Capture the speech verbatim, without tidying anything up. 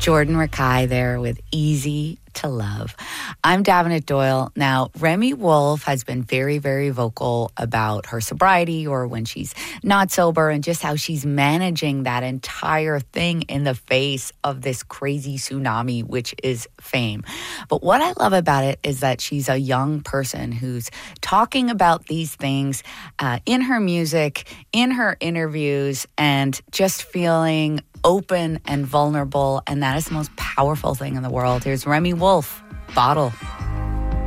Jordan Rakai there with Easy to Love. I'm Davenant Doyle. Now, Remi Wolf has been very, very vocal about her sobriety or when she's not sober and just how she's managing that entire thing in the face of this crazy tsunami, which is fame. But what I love about it is that she's a young person who's talking about these things uh, in her music, in her interviews, and just feeling open and vulnerable, and that is the most powerful thing in the world. Here's Remi Wolf, Bottle.